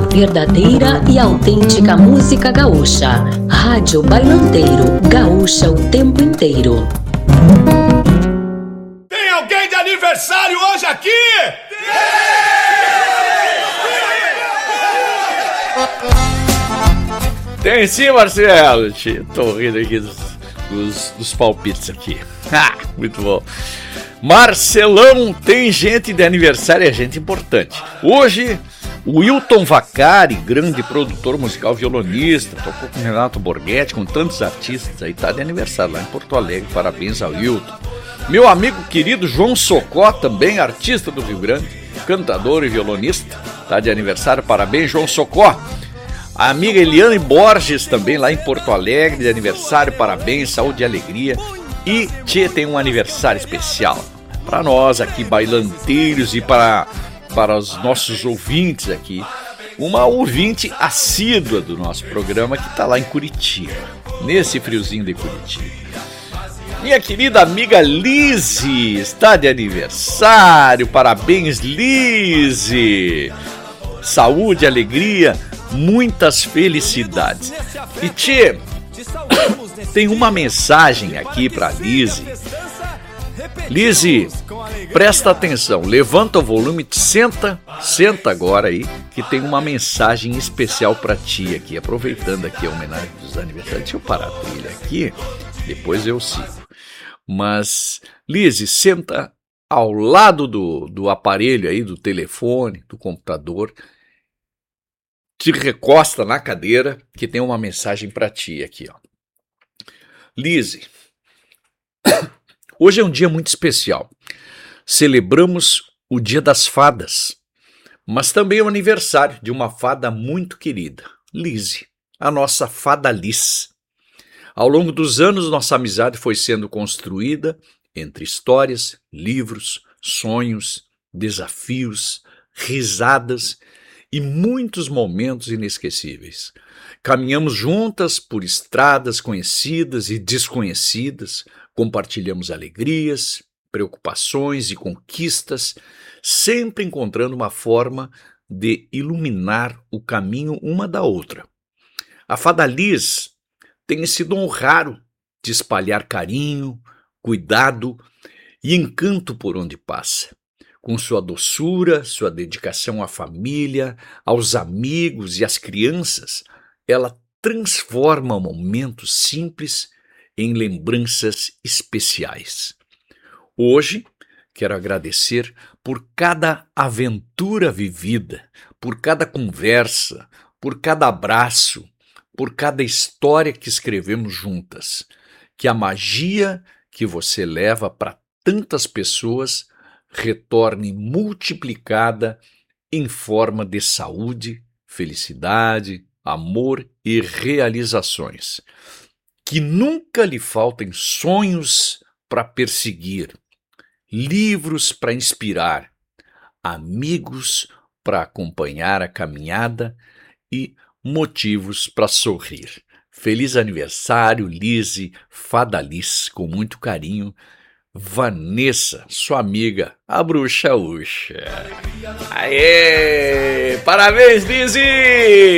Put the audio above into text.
verdadeira e autêntica música gaúcha. Rádio Bailanteiro, gaúcha o tempo inteiro. Tem alguém de aniversário hoje aqui? Tem sim, Marcelo. Tô rindo aqui dos palpites aqui. Muito bom. Marcelão, tem gente de aniversário, é gente importante. Hoje, o Wilton Vacari, grande produtor musical, violonista, tocou com Renato Borghetti, com tantos artistas aí, tá de aniversário lá em Porto Alegre. Parabéns ao Wilton. Meu amigo querido João Socó, também artista do Rio Grande, cantador e violonista, tá de aniversário. Parabéns, João Socó. A amiga Eliane Borges, também lá em Porto Alegre, de aniversário. Parabéns, saúde e alegria. E Tchê tem um aniversário especial para nós aqui, bailanteiros, e para os nossos ouvintes aqui. Uma ouvinte assídua do nosso programa que está lá em Curitiba, nesse friozinho de Curitiba. Minha querida amiga Lise está de aniversário. Parabéns, Lise. Saúde, alegria, muitas felicidades. E Tchê, tem uma mensagem aqui para Lise. Lise, presta atenção, levanta o volume, senta agora aí, que tem uma mensagem especial para ti aqui, aproveitando aqui a homenagem dos aniversários. Deixa eu parar a trilha aqui, depois eu sigo. Mas, Lise, senta ao lado do aparelho aí, do telefone, do computador, te recosta na cadeira, que tem uma mensagem para ti aqui, ó. Lise, hoje é um dia muito especial. Celebramos o Dia das Fadas, mas também é o aniversário de uma fada muito querida, Lise, a nossa fada Liz. Ao longo dos anos, nossa amizade foi sendo construída entre histórias, livros, sonhos, desafios, risadas e muitos momentos inesquecíveis. Caminhamos juntas por estradas conhecidas e desconhecidas, compartilhamos alegrias, preocupações e conquistas, sempre encontrando uma forma de iluminar o caminho uma da outra. A fada Liz tem esse dom raro de espalhar carinho, cuidado e encanto por onde passa. Com sua doçura, sua dedicação à família, aos amigos e às crianças, ela transforma momentos simples em lembranças especiais. Hoje, quero agradecer por cada aventura vivida, por cada conversa, por cada abraço, por cada história que escrevemos juntas. Que a magia que você leva para tantas pessoas retorne multiplicada em forma de saúde, felicidade, amor e realizações. Que nunca lhe faltem sonhos para perseguir, livros para inspirar, amigos para acompanhar a caminhada e motivos para sorrir. Feliz aniversário, Lise, fada Liz, com muito carinho. Vanessa, sua amiga, a Bruxa Uxa. Aê! Parabéns, Lise!